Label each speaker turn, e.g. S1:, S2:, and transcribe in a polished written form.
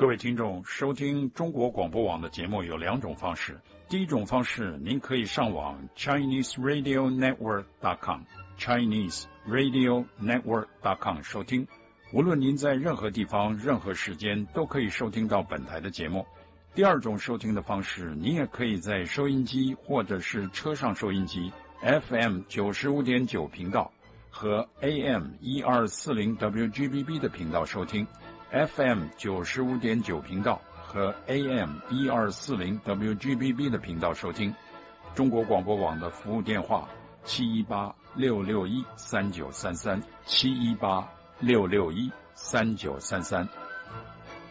S1: 各位听众，收听中国广播网的节目有两种方式。第一种方式，您可以上网 ChineseRadioNetwork.com 收听。无论您在任何地方、任何时间，都可以收听到本台的节目。第二种收听的方式，您也可以在收音机或者是车上收音机 FM 95.9频道和 AM 1240 WGBB 的频道收听。FM 95.9频道和 AM 1240 WGBB 的频道收听。中国广播网的服务电话718-661-3933 718-661-3933。